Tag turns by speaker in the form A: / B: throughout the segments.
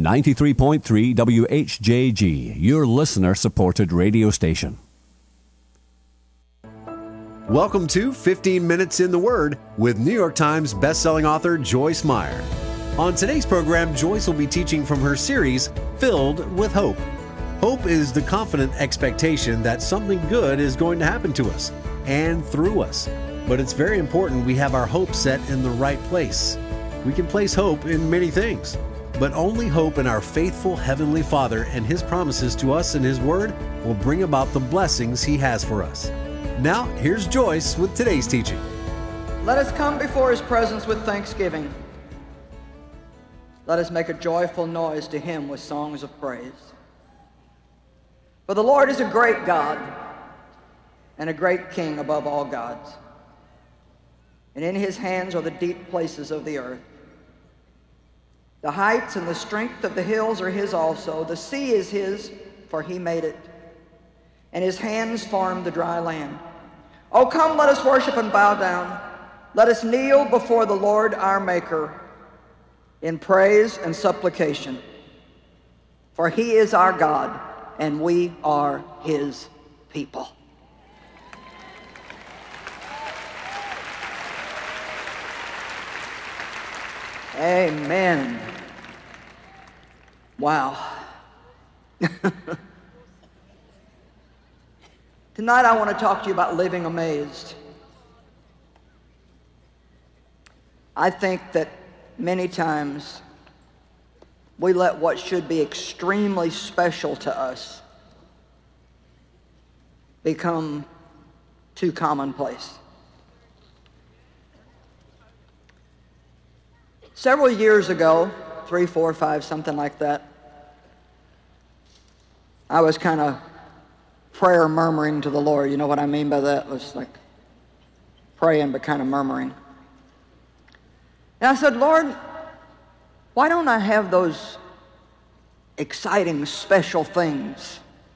A: 93.3 WHJG, your listener-supported radio station.
B: Welcome to 15 Minutes in the Word with New York Times bestselling author Joyce Meyer. On today's program, Joyce will be teaching from her series, Filled with Hope. Hope is the confident expectation that something good is going to happen to us and through us. But it's very important we have our hope set in the right place. We can place hope in many things, but only hope in our faithful Heavenly Father and His promises to us in His Word will bring about the blessings He has for us. Now, here's Joyce with today's teaching.
C: Let us come before His presence with thanksgiving. Let us make a joyful noise to Him with songs of praise. For the Lord is a great God and a great King above all gods. And in His hands are the deep places of the earth. The heights and the strength of the hills are His also. The sea is His, for He made it. And His hands formed the dry land. Oh, come, let us worship and bow down. Let us kneel before the Lord our Maker in praise and supplication. For He is our God, and we are His people. Amen. Wow. Tonight I want to talk to you about living amazed. I think that many times we let what should be extremely special to us become too commonplace. Several years ago, 3, 4, 5, something like that, I was kind of prayer murmuring to the Lord. You know what I mean by that? It was like praying but kind of murmuring. And I said, Lord, why don't I have those exciting, special things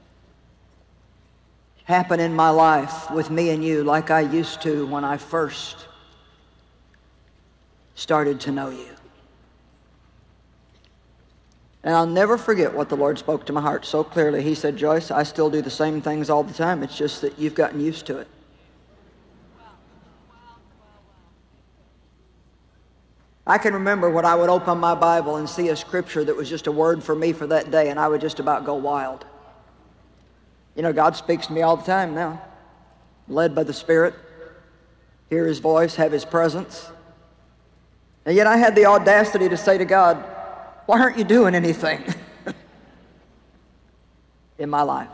C: happen in my life with me and you like I used to when I first started to know you? And I'll never forget what the Lord spoke to my heart so clearly. He said, Joyce, I still do the same things all the time. It's just that you've gotten used to it. I can remember when I would open my Bible and see a scripture that was just a word for me for that day, and I would just about go wild. You know, God speaks to me all the time now. Led by the Spirit, hear His voice, have His presence. And yet I had the audacity to say to God, why aren't you doing anything in my life?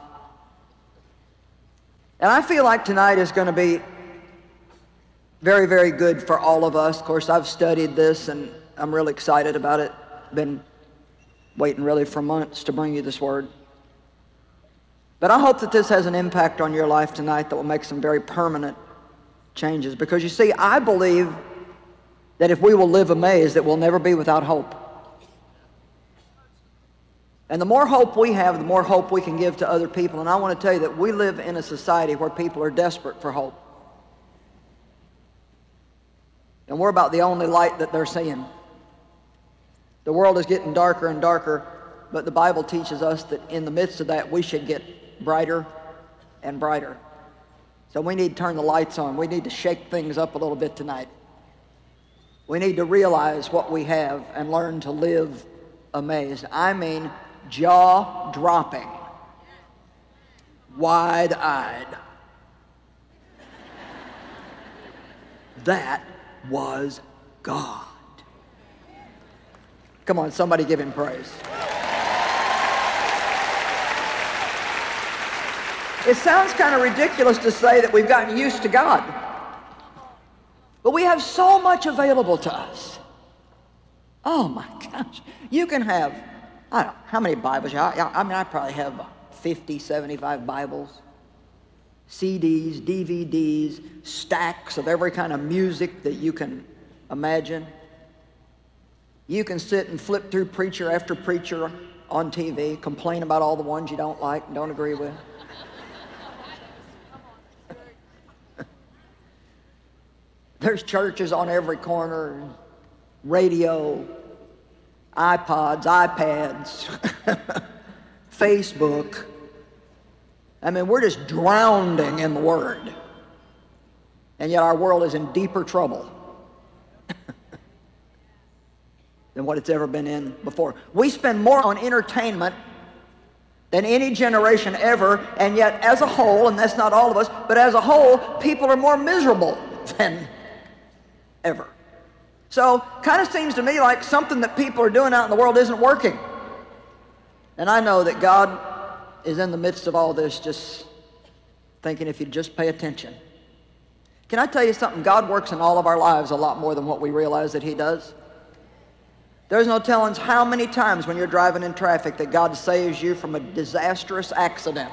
C: And I feel like tonight is going to be very, very good for all of us. Of course, I've studied this and I'm really excited about it. Been waiting really for months to bring you this word. But I hope that this has an impact on your life tonight that will make some very permanent changes. Because you see, I believe that if we will live amazed, that we'll never be without hope. And the more hope we have, the more hope we can give to other people. And I want to tell you that we live in a society where people are desperate for hope. And we're about the only light that they're seeing. The world is getting darker and darker, but the Bible teaches us that in the midst of that, we should get brighter and brighter. So we need to turn the lights on. We need to shake things up a little bit tonight. We need to realize what we have and learn to live amazed. I mean, jaw-dropping, wide-eyed. That was God. Come on, somebody give Him praise. It sounds kind of ridiculous to say that we've gotten used to God, but we have so much available to us. Oh my gosh. You can have, I don't know, how many Bibles? I mean, I probably have 50, 75 Bibles, CDs, DVDs, stacks of every kind of music that you can imagine. You can sit and flip through preacher after preacher on TV, complain about all the ones you don't like and don't agree with. There's churches on every corner, radio, iPods, iPads, Facebook. I mean, we're just drowning in the Word. And yet our world is in deeper trouble than what it's ever been in before. We spend more on entertainment than any generation ever, and yet as a whole, and that's not all of us, but as a whole, people are more miserable than ever. So, kind of seems to me like something that people are doing out in the world isn't working. And I know that God is in the midst of all this, just thinking if you'd just pay attention. Can I tell you something? God works in all of our lives a lot more than what we realize that He does. There's no telling how many times when you're driving in traffic that God saves you from a disastrous accident.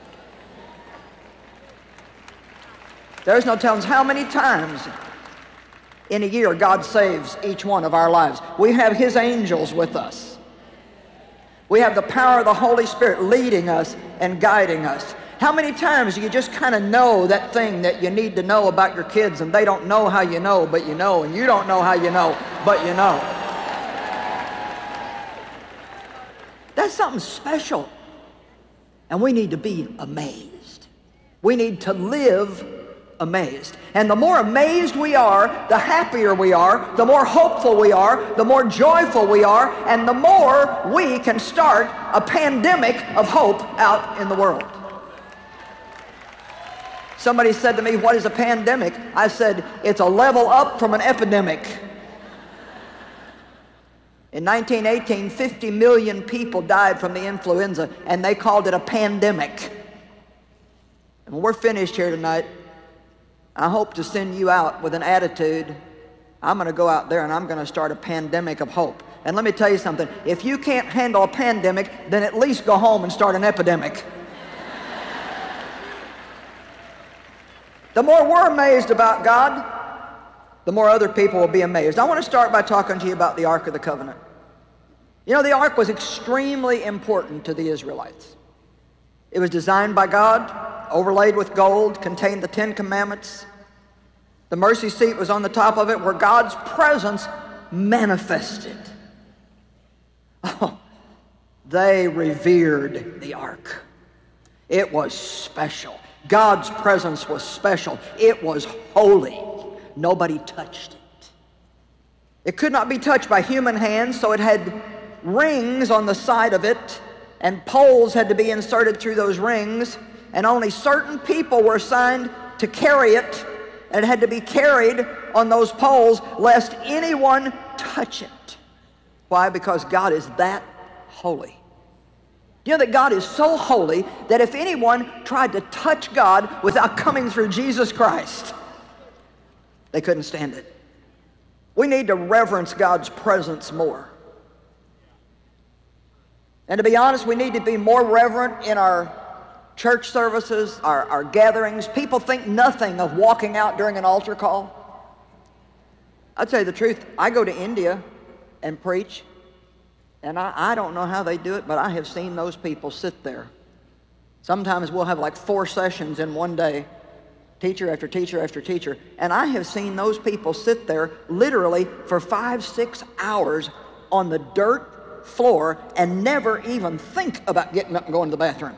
C: There's no telling how many times in a year God saves each one of our lives. We have His angels with us. We have the power of the Holy Spirit leading us and guiding us. How many times do you just kind of know that thing that you need to know about your kids, and they don't know how you know, but you know, and you don't know how you know, but you know? That's something special. And we need to be amazed. We need to live amazed. And the more amazed we are, the happier we are, the more hopeful we are, the more joyful we are, and the more we can start a pandemic of hope out in the world. Somebody said to me, "What is a pandemic?" I said, "It's a level up from an epidemic." In 1918, 50 million people died from the influenza, and they called it a pandemic. And when we're finished here tonight, I hope to send you out with an attitude, I'm going to go out there and I'm going to start a pandemic of hope. And let me tell you something, if you can't handle a pandemic, then at least go home and start an epidemic. The more we're amazed about God, the more other people will be amazed. I want to start by talking to you about the Ark of the Covenant. You know, the Ark was extremely important to the Israelites. It was designed by God, overlaid with gold, contained the 10 Commandments. The mercy seat was on the top of it where God's presence manifested. Oh, they revered the Ark. It was special. God's presence was special. It was holy. Nobody touched it. It could not be touched by human hands, so it had rings on the side of it, and poles had to be inserted through those rings, and only certain people were assigned to carry it, and it had to be carried on those poles lest anyone touch it. Why? Because God is that holy. You know that God is so holy that if anyone tried to touch God without coming through Jesus Christ, they couldn't stand it. We need to reverence God's presence more. And to be honest, we need to be more reverent in our church services, our gatherings. People think nothing of walking out during an altar call. I'll tell you the truth, I go to India and preach, and I don't know how they do it, but I have seen those people sit there. Sometimes we'll have like 4 sessions in one day, teacher after teacher after teacher, and I have seen those people sit there literally for 5-6 hours on the dirt floor and never even think about getting up and going to the bathroom.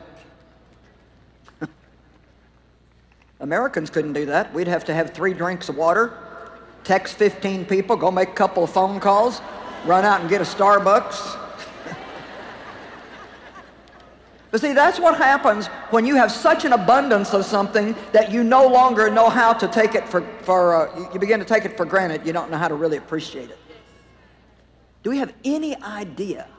C: Americans couldn't do that. We'd have to have 3 drinks of water, text 15 people, go make a couple of phone calls, run out and get a Starbucks. But see, that's what happens when you have such an abundance of something that you no longer know how to take it you begin to take it for granted. You don't know how to really appreciate it. Do we have any idea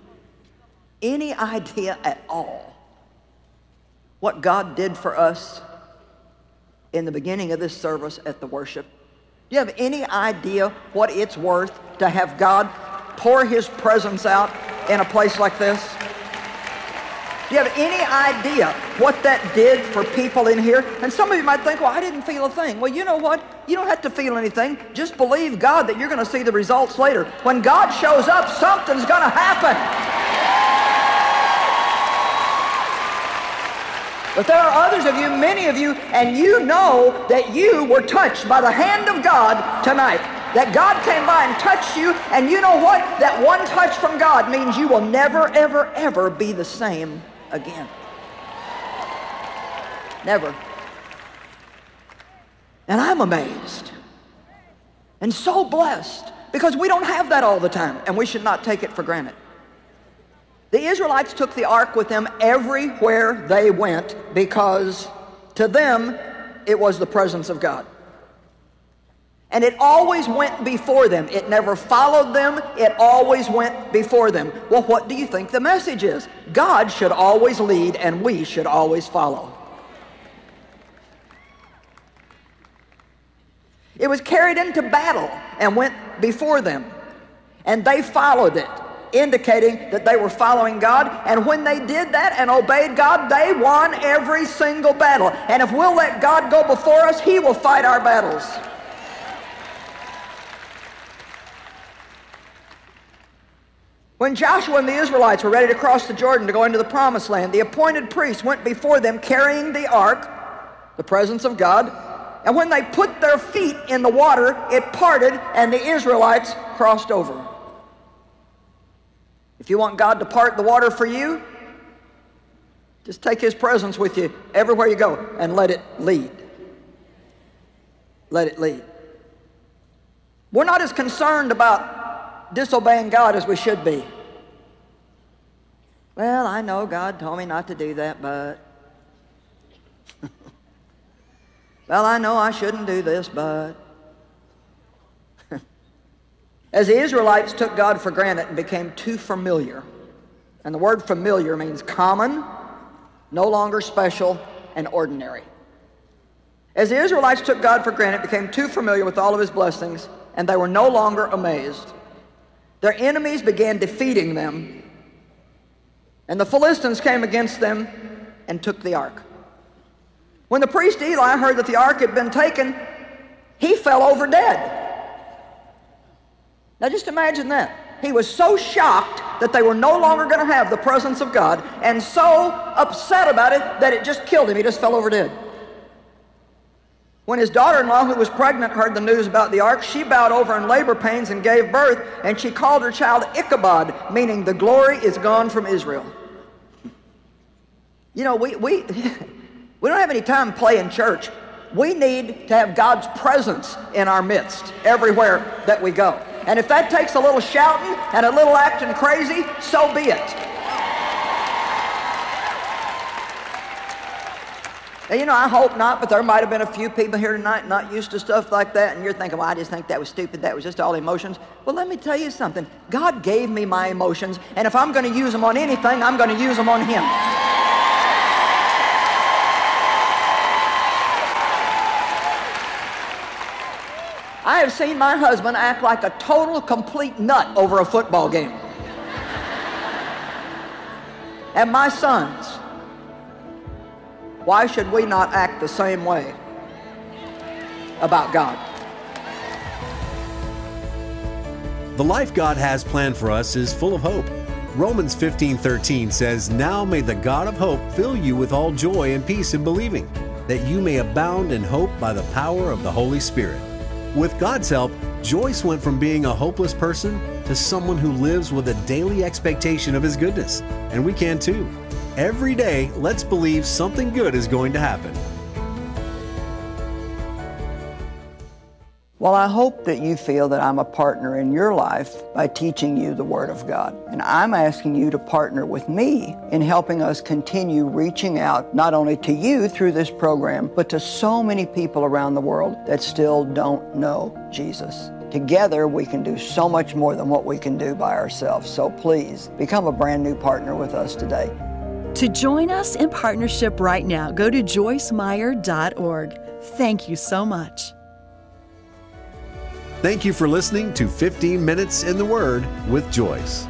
C: at all what God did for us in the beginning of this service at the worship? Do you have any idea what it's worth to have God pour His presence out in a place like this? Do you have any idea what that did for people in here? And some of you might think, well, I didn't feel a thing. Well, you know what? You don't have to feel anything. Just believe God that you're going to see the results later. When God shows up, something's going to happen. But there are others of you, many of you, and you know that you were touched by the hand of God tonight. that God came by and touched you, and you know what? That one touch from God means you will never, ever, ever be the same again. Never. And I'm amazed and so blessed because we don't have that all the time, and we should not take it for granted. The Israelites took the ark with them everywhere they went because to them it was the presence of God. And it always went before them. It never followed them. It always went before them. Well, what do you think the message is? God should always lead and we should always follow. It was carried into battle and went before them. And they followed it, indicating that they were following God. And when they did that and obeyed God, they won every single battle. And if we'll let God go before us, He will fight our battles. When Joshua and the Israelites were ready to cross the Jordan to go into the Promised Land, the appointed priests went before them carrying the ark, the presence of God, and when they put their feet in the water, it parted and the Israelites crossed over. If you want God to part the water for you, just take His presence with you everywhere you go and let it lead. Let it lead. We're not as concerned about disobeying God as we should be. Well, I know God told me not to do that, but well, I know I shouldn't do this, but as the Israelites took God for granted and became too familiar, and the word familiar means common, no longer special, and ordinary. As the Israelites took God for granted, became too familiar with all of His blessings, and they were no longer amazed, their enemies began defeating them, and the Philistines came against them and took the ark. When the priest Eli heard that the ark had been taken, he fell over dead. Now just imagine that. He was so shocked that they were no longer going to have the presence of God and so upset about it that it just killed him. He just fell over dead. When his daughter-in-law, who was pregnant, heard the news about the ark, she bowed over in labor pains and gave birth, and she called her child Ichabod, meaning the glory is gone from Israel. You know, we don't have any time to play in church. We need to have God's presence in our midst everywhere that we go. And if that takes a little shouting and a little acting crazy, so be it. And you know, I hope not, but there might have been a few people here tonight not used to stuff like that, and you're thinking, well, I just think that was stupid, that was just all emotions. Well, let me tell you something. God gave me my emotions, and if I'm going to use them on anything, I'm going to use them on Him. I have seen my husband act like a total, complete nut over a football game. And my sons. Why should we not act the same way about God?
B: The life God has planned for us is full of hope. Romans 15:13 says, "Now may the God of hope fill you with all joy and peace in believing, that you may abound in hope by the power of the Holy Spirit." With God's help, Joyce went from being a hopeless person to someone who lives with a daily expectation of His goodness. And we can too. Every day, let's believe something good is going to happen.
C: Well, I hope that you feel that I'm a partner in your life by teaching you the Word of God. And I'm asking you to partner with me in helping us continue reaching out not only to you through this program, but to so many people around the world that still don't know Jesus. Together, we can do so much more than what we can do by ourselves. So please, become a brand new partner with us today.
D: To join us in partnership right now, go to joycemeyer.org. Thank you so much.
B: Thank you for listening to 15 Minutes in the Word with Joyce.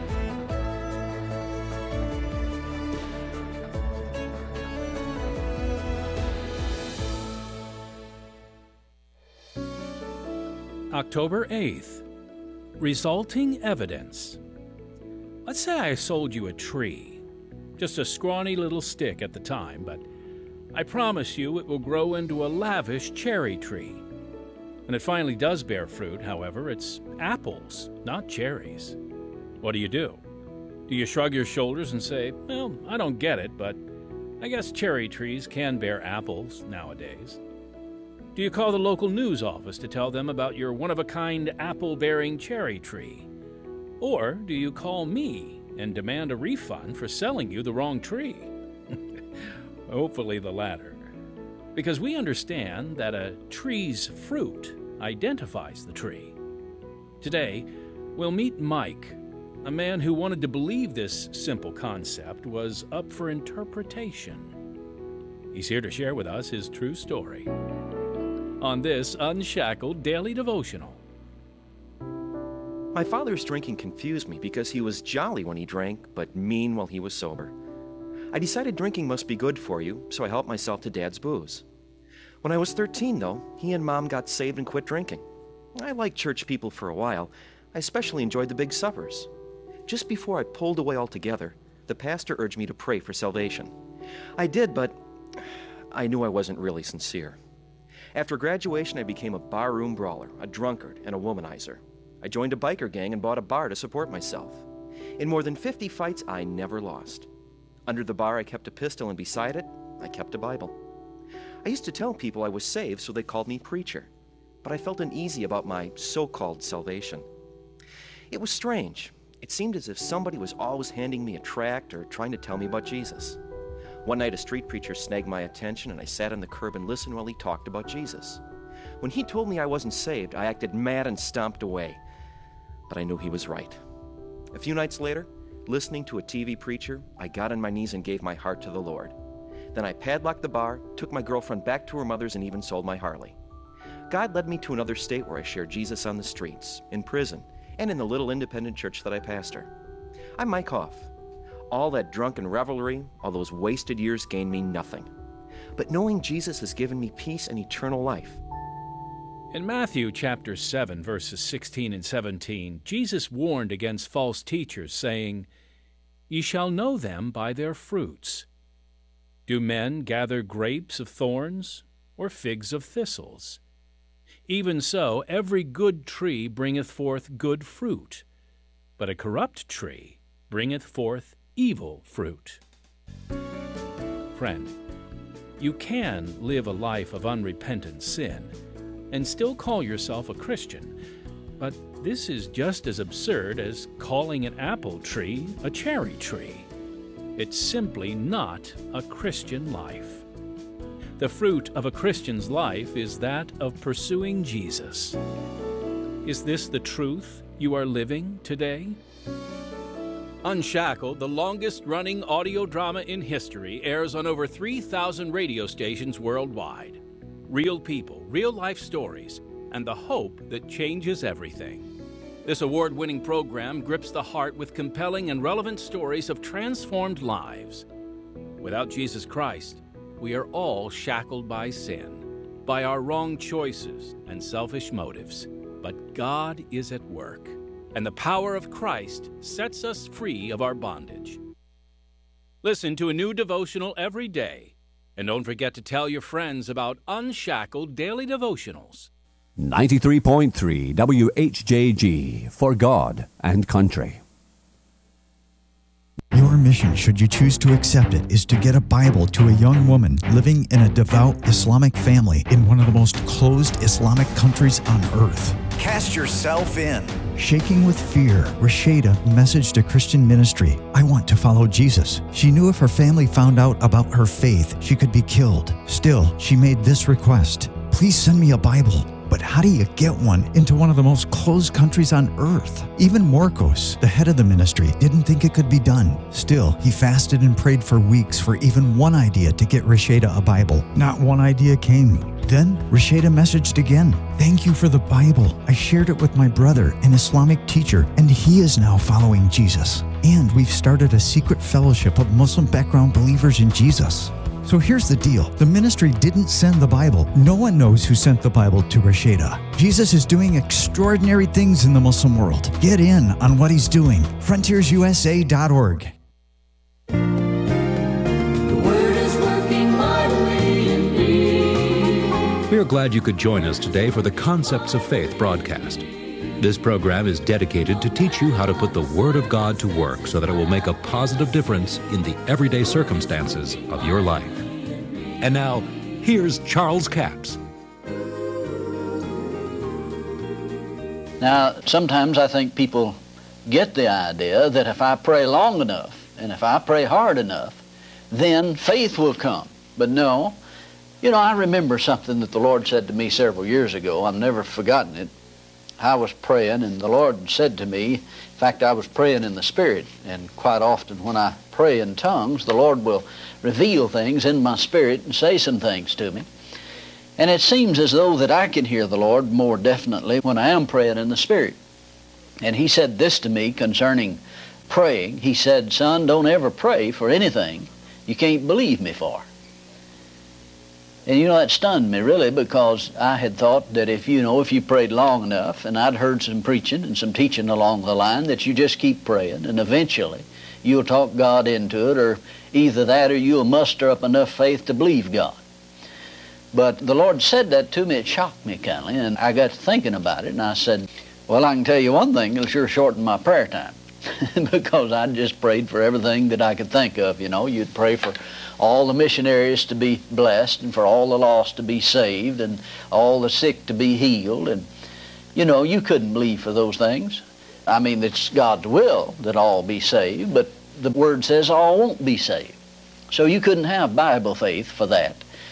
E: October 8th, resulting evidence. Let's say I sold you a tree, just a scrawny little stick at the time, but I promise you it will grow into a lavish cherry tree. When it finally does bear fruit, however, it's apples, not cherries. What do? Do you shrug your shoulders and say, well, I don't get it, but I guess cherry trees can bear apples nowadays? Do you call the local news office to tell them about your one-of-a-kind apple-bearing cherry tree? Or do you call me and demand a refund for selling you the wrong tree? Hopefully the latter. Because we understand that a tree's fruit identifies the tree. Today, we'll meet Mike, a man who wanted to believe this simple concept was up for interpretation. He's here to share with us his true story on this Unshackled Daily Devotional.
F: My father's drinking confused me because he was jolly when he drank, but mean while he was sober. I decided drinking must be good for you, so I helped myself to Dad's booze. When I was 13, though, he and Mom got saved and quit drinking. I liked church people for a while. I especially enjoyed the big suppers. Just before I pulled away altogether, the pastor urged me to pray for salvation. I did, but I knew I wasn't really sincere. After graduation, I became a barroom brawler, a drunkard, and a womanizer. I joined a biker gang and bought a bar to support myself. In more than 50 fights, I never lost. Under the bar, I kept a pistol, and beside it, I kept a Bible. I used to tell people I was saved, so they called me preacher. But I felt uneasy about my so-called salvation. It was strange. It seemed as if somebody was always handing me a tract or trying to tell me about Jesus. One night, a street preacher snagged my attention, and I sat on the curb and listened while he talked about Jesus. When he told me I wasn't saved, I acted mad and stomped away. But I knew he was right. A few nights later, listening to a TV preacher, I got on my knees and gave my heart to the Lord. Then I padlocked the bar, took my girlfriend back to her mother's, and even sold my Harley. God led me to another state where I shared Jesus on the streets, in prison, and in the little independent church that I pastor. I'm Mike Hoff. All that drunken revelry, all those wasted years gained me nothing. But knowing Jesus has given me peace and eternal life.
E: In Matthew chapter 7, verses 16 and 17, Jesus warned against false teachers, saying, "Ye shall know them by their fruits. Do men gather grapes of thorns, or figs of thistles? Even so, every good tree bringeth forth good fruit, but a corrupt tree bringeth forth evil fruit." Friend, you can live a life of unrepentant sin and still call yourself a Christian, but this is just as absurd as calling an apple tree a cherry tree. It's simply not a Christian life. The fruit of a Christian's life is that of pursuing Jesus. Is this the truth you are living today? Unshackled, the longest-running audio drama in history, airs on over 3,000 radio stations worldwide. Real people, real-life stories, and the hope that changes everything. This award-winning program grips the heart with compelling and relevant stories of transformed lives. Without Jesus Christ, we are all shackled by sin, by our wrong choices and selfish motives. But God is at work, and the power of Christ sets us free of our bondage. Listen to a new devotional every day, and don't forget to tell your friends about Unshackled Daily Devotionals.
A: 93.3 WHJG, for God and country.
G: Your mission, should you choose to accept it, is to get a Bible to a young woman living in a devout Islamic family in one of the most closed Islamic countries on earth.
H: Cast yourself in.
G: Shaking with fear, Rasheda messaged a Christian ministry, "I want to follow Jesus." She knew if her family found out about her faith, she could be killed. Still, she made this request, "Please send me a Bible." But how do you get one into one of the most closed countries on earth? Even Marcos, the head of the ministry, didn't think it could be done. Still, he fasted and prayed for weeks for even one idea to get Rasheda a Bible. Not one idea came. Then, Rasheda messaged again, "Thank you for the Bible. I shared it with my brother, an Islamic teacher, and he is now following Jesus. And we've started a secret fellowship of Muslim background believers in Jesus." So here's the deal. The ministry didn't send the Bible. No one knows who sent the Bible to Rasheda. Jesus is doing extraordinary things in the Muslim world. Get in on what he's doing. FrontiersUSA.org.
I: We are glad you could join us today for the Concepts of Faith broadcast. This program is dedicated to teach you how to put the Word of God to work so that it will make a positive difference in the everyday circumstances of your life. And now, here's Charles Capps.
J: Now, sometimes I think people get the idea that if I pray long enough and if I pray hard enough, then faith will come. But no. You know, I remember something that the Lord said to me several years ago. I've never forgotten it. I was praying, and the Lord said to me, in fact, I was praying in the Spirit, and quite often when I pray in tongues, the Lord will reveal things in my spirit and say some things to me. And it seems as though that I can hear the Lord more definitely when I am praying in the Spirit. And He said this to me concerning praying. He said, "Son, don't ever pray for anything you can't believe me for." And you know, that stunned me really, because I had thought that if you prayed long enough, and I'd heard some preaching and some teaching along the line, that you just keep praying and eventually you'll talk God into it, or either that or you'll muster up enough faith to believe God. But the Lord said that to me. It shocked me kindly, and I got to thinking about it, and I said, well, I can tell you one thing, it'll sure shorten my prayer time. Because I just prayed for everything that I could think of. You'd pray for all the missionaries to be blessed, and for all the lost to be saved, and all the sick to be healed. And you couldn't believe for those things. I mean, it's God's will that all be saved, but the Word says all won't be saved. So you couldn't have Bible faith for that.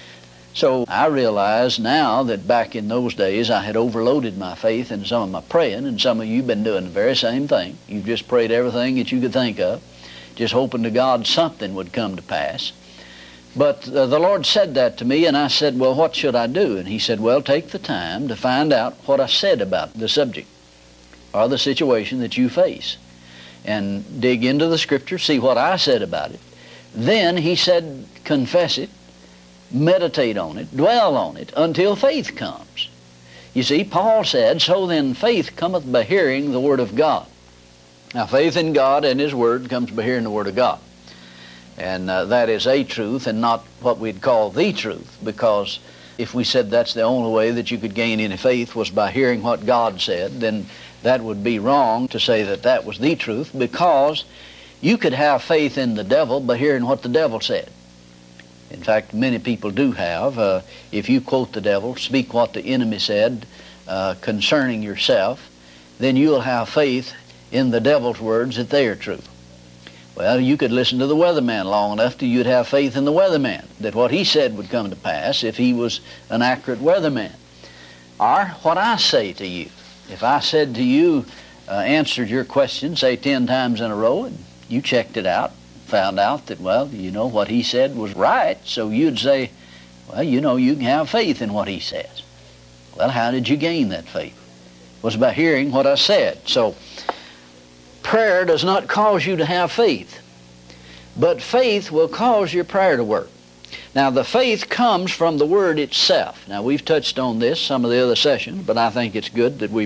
J: So I realize now that back in those days I had overloaded my faith in some of my praying, and some of you have been doing the very same thing. You've just prayed everything that you could think of, just hoping to God something would come to pass. But the Lord said that to me, and I said, well, what should I do? And He said, well, take the time to find out what I said about the subject or the situation that you face, and dig into the Scripture, see what I said about it. Then He said, confess it, meditate on it, dwell on it, until faith comes. You see, Paul said, so then faith cometh by hearing the Word of God. Now, faith in God and His Word comes by hearing the Word of God. And that is a truth, and not what we'd call the truth, because if we said that's the only way that you could gain any faith was by hearing what God said, then that would be wrong to say that that was the truth, because you could have faith in the devil by hearing what the devil said. In fact, many people do have. If you quote the devil, speak what the enemy said concerning yourself, then you'll have faith in the devil's words that they are true. Well, you could listen to the weatherman long enough till you'd have faith in the weatherman, that what he said would come to pass if he was an accurate weatherman. Or what I say to you. If I said to you, answered your question, say 10 times in a row, and you checked it out, found out that, well, what he said was right, so you'd say, well, you can have faith in what he says. Well, how did you gain that faith? It was by hearing what I said. So prayer does not cause you to have faith, but faith will cause your prayer to work. Now, the faith comes from the Word itself. Now, we've touched on this some of the other sessions, but I think it's good that we